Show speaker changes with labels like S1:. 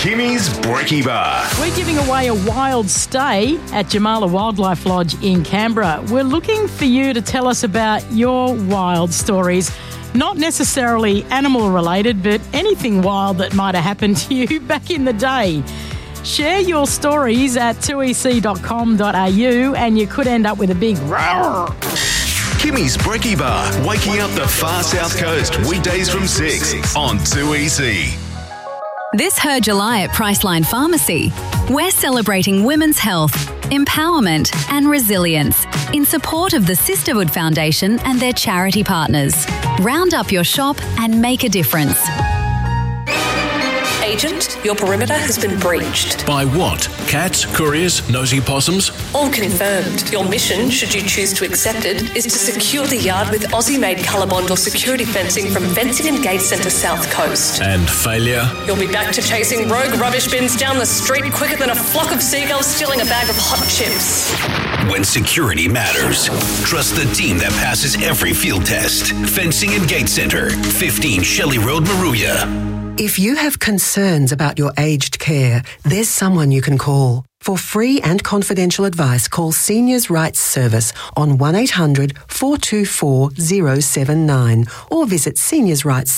S1: Kimmy's Brekkie Bar.
S2: We're giving away a wild stay at Jamala Wildlife Lodge in Canberra. We're looking for you to tell us about your wild stories. Not necessarily animal related, but anything wild that might have happened to you back in the day. Share your stories at 2ec.com.au and you could end up with a big roar.
S1: Kimmy's Brekkie Bar, waking up the far south coast, weekdays from 6 on 2EC.
S3: This Her July at Priceline Pharmacy, we're celebrating women's health, empowerment and resilience in support of the Sisterhood Foundation and their charity partners. Round up your shop and make a difference.
S4: Agent, your perimeter has been breached.
S5: By what? Cats, couriers, nosy possums?
S4: All confirmed. Your mission, should you choose to accept it, is to secure the yard with Aussie-made Colorbond or security fencing from Fencing and Gate Centre South Coast.
S5: And failure?
S4: You'll be back to chasing rogue rubbish bins down the street quicker than a flock of seagulls stealing a bag of hot chips.
S6: When security matters, trust the team that passes every field test. Fencing and Gate Centre, 15 Shelley Road, Maruya.
S7: If you have concerns about your aged care, there's someone you can call. For free and confidential advice, call Seniors Rights Service on 1800 424 079 or visit seniorsrights